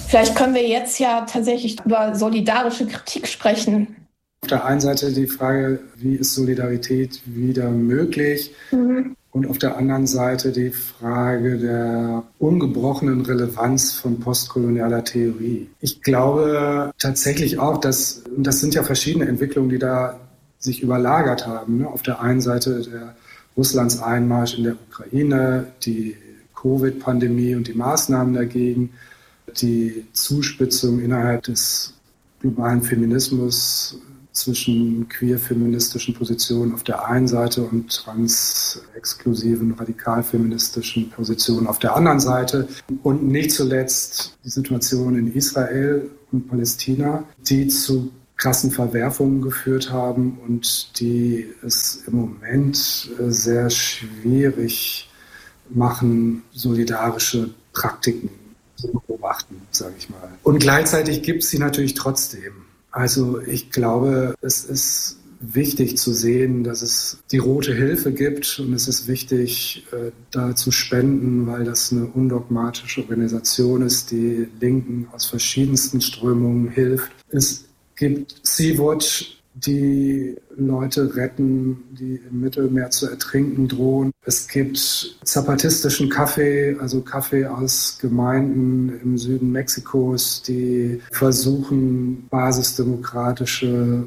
Vielleicht können wir jetzt ja tatsächlich über solidarische Kritik sprechen. Auf der einen Seite die Frage, wie ist Solidarität wieder möglich? Und auf der anderen Seite die Frage der ungebrochenen Relevanz von postkolonialer Theorie. Ich glaube tatsächlich auch, das sind ja verschiedene Entwicklungen, die da sich überlagert haben. Auf der einen Seite der Russlands Einmarsch in der Ukraine, die Covid-Pandemie und die Maßnahmen dagegen, die Zuspitzung innerhalb des globalen Feminismus zwischen queer-feministischen Positionen auf der einen Seite und trans-exklusiven, radikal-feministischen Positionen auf der anderen Seite. Und nicht zuletzt die Situation in Israel und Palästina, die zu krassen Verwerfungen geführt haben und die es im Moment sehr schwierig machen, solidarische Praktiken zu beobachten, sage ich mal. Und gleichzeitig gibt es sie natürlich trotzdem. Also ich glaube, es ist wichtig zu sehen, dass es die Rote Hilfe gibt und es ist wichtig, da zu spenden, weil das eine undogmatische Organisation ist, die Linken aus verschiedensten Strömungen hilft. Es gibt Sea-Watch, die Leute retten, die im Mittelmeer zu ertrinken drohen. Es gibt zapatistischen Kaffee, also Kaffee aus Gemeinden im Süden Mexikos, die versuchen, basisdemokratische,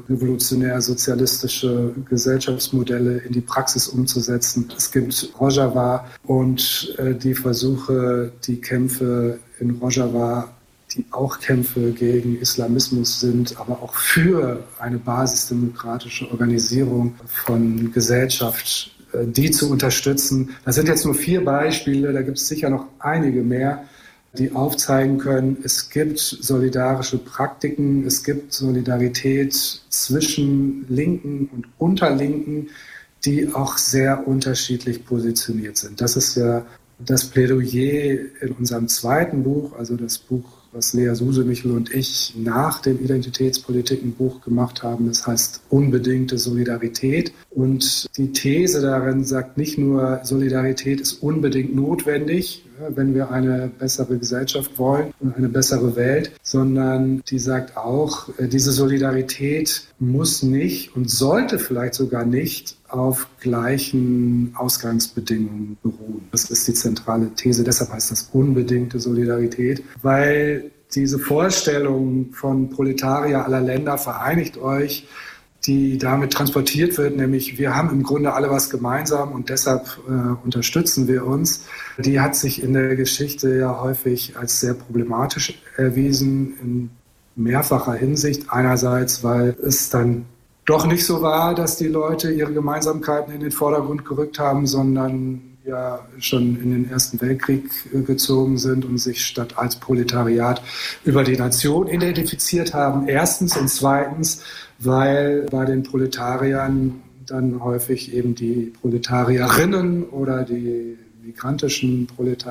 revolutionär-sozialistische Gesellschaftsmodelle in die Praxis umzusetzen. Es gibt Rojava und die Versuche, die Kämpfe in Rojava, die auch Kämpfe gegen Islamismus sind, aber auch für eine basisdemokratische Organisierung von Gesellschaft, die zu unterstützen. Das sind jetzt nur 4 Beispiele, da gibt es sicher noch einige mehr, die aufzeigen können, es gibt solidarische Praktiken, es gibt Solidarität zwischen Linken und Unterlinken, die auch sehr unterschiedlich positioniert sind. Das ist ja das Plädoyer in unserem zweiten Buch, also das Buch, was Lea Susemichel und ich nach dem Identitätspolitiken-Buch gemacht haben. Das heißt unbedingte Solidarität. Und die These darin sagt nicht nur, Solidarität ist unbedingt notwendig, wenn wir eine bessere Gesellschaft wollen und eine bessere Welt, sondern die sagt auch, diese Solidarität muss nicht und sollte vielleicht sogar nicht auf gleichen Ausgangsbedingungen beruhen. Das ist die zentrale These. Deshalb heißt das unbedingte Solidarität, weil diese Vorstellung von Proletarier aller Länder, vereinigt euch, die damit transportiert wird, nämlich wir haben im Grunde alle was gemeinsam und deshalb unterstützen wir uns, die hat sich in der Geschichte ja häufig als sehr problematisch erwiesen, in mehrfacher Hinsicht. Einerseits, weil es dann doch nicht so war, dass die Leute ihre Gemeinsamkeiten in den Vordergrund gerückt haben, sondern ja schon in den Ersten Weltkrieg gezogen sind und sich statt als Proletariat über die Nation identifiziert haben. Erstens und zweitens, weil bei den Proletariern dann häufig eben die Proletarierinnen oder die migrantischen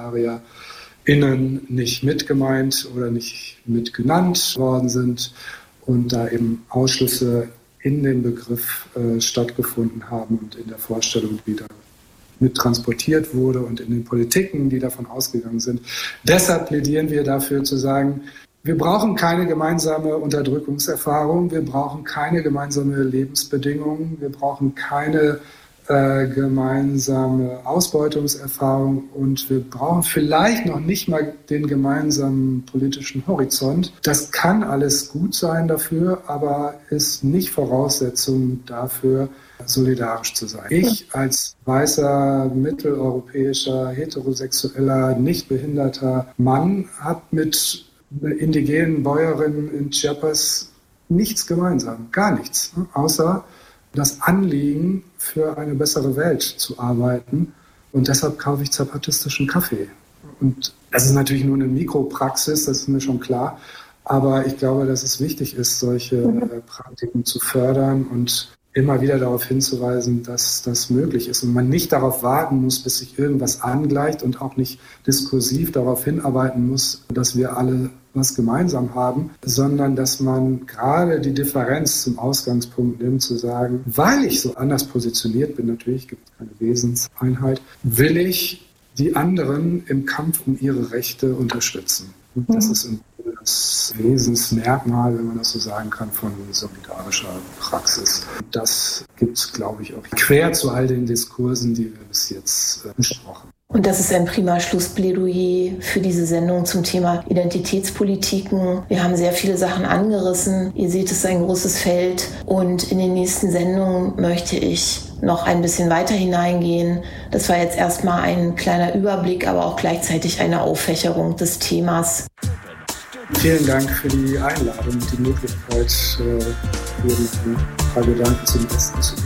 ProletarierInnen nicht mitgemeint oder nicht mitgenannt worden sind und da eben Ausschlüsse in dem Begriff stattgefunden haben und in der Vorstellung wieder mit transportiert wurde und in den Politiken, die davon ausgegangen sind. Deshalb plädieren wir dafür zu sagen, wir brauchen keine gemeinsame Unterdrückungserfahrung, wir brauchen keine gemeinsame Lebensbedingungen, wir brauchen keine gemeinsame Ausbeutungserfahrung und wir brauchen vielleicht noch nicht mal den gemeinsamen politischen Horizont. Das kann alles gut sein dafür, aber ist nicht Voraussetzung dafür, solidarisch zu sein. Ich als weißer, mitteleuropäischer, heterosexueller, nicht behinderter Mann habe mit indigenen Bäuerinnen in Chiapas nichts gemeinsam, gar nichts, außer das Anliegen, für eine bessere Welt zu arbeiten. Und deshalb kaufe ich zapatistischen Kaffee. Und das ist natürlich nur eine Mikropraxis, das ist mir schon klar. Aber ich glaube, dass es wichtig ist, solche Praktiken zu fördern und immer wieder darauf hinzuweisen, dass das möglich ist. Und man nicht darauf warten muss, bis sich irgendwas angleicht und auch nicht diskursiv darauf hinarbeiten muss, dass wir alle was gemeinsam haben, sondern dass man gerade die Differenz zum Ausgangspunkt nimmt, zu sagen, weil ich so anders positioniert bin, natürlich gibt es keine Wesenseinheit, will ich die anderen im Kampf um ihre Rechte unterstützen. Und das ist im Grunde das Wesensmerkmal, wenn man das so sagen kann, von solidarischer Praxis. Das gibt es, glaube ich, auch quer zu all den Diskursen, die wir bis jetzt besprochen haben. Und das ist ein prima Schlussplädoyer für diese Sendung zum Thema Identitätspolitiken. Wir haben sehr viele Sachen angerissen. Ihr seht, es ist ein großes Feld. Und in den nächsten Sendungen möchte ich noch ein bisschen weiter hineingehen. Das war jetzt erstmal ein kleiner Überblick, aber auch gleichzeitig eine Auffächerung des Themas. Vielen Dank für die Einladung und die Möglichkeit, hier ein paar Gedanken zum Besten zu geben.